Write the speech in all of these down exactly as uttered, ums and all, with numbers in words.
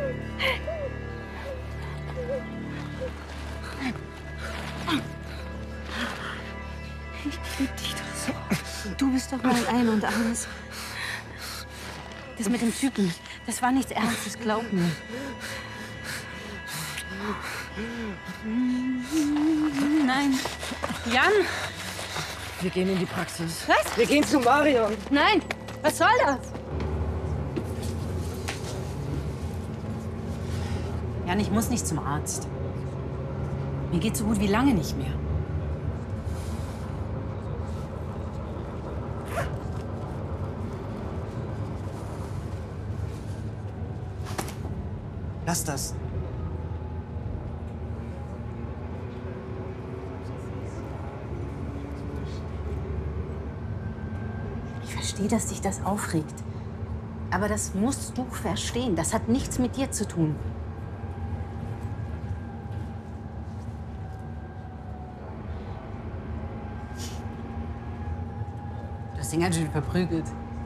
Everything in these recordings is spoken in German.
Ich liebe dich doch so. Du bist doch mein Ein und Alles. Das mit dem Typen, das war nichts Ernstes, glaub mir. Nein. Jan? Wir gehen in die Praxis. Was? Wir gehen zu Marion. Nein. Was soll das? Jan, ich muss nicht zum Arzt. Mir geht so gut wie lange nicht mehr. Lass das. Ich verstehe, dass dich das aufregt. Aber das musst du verstehen. Das hat nichts mit dir zu tun. Du hast ihn ganz schön verprügelt.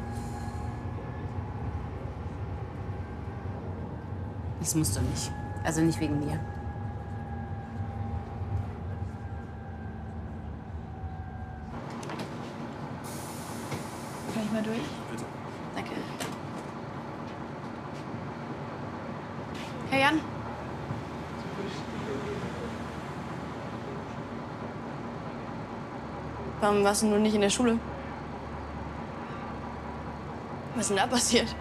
Das musst du nicht. Also nicht wegen mir. Kann ich mal durch? Bitte. Danke. Herr Jan? Warum warst du nur nicht in der Schule? Was ist denn da passiert?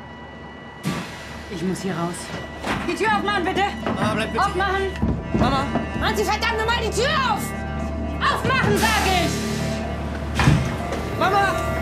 Ich muss hier raus. Die Tür aufmachen, bitte! Mama, bleib bitte. Aufmachen! Mama! Machen Sie verdammt nochmal die Tür auf! Aufmachen, sag ich! Mama!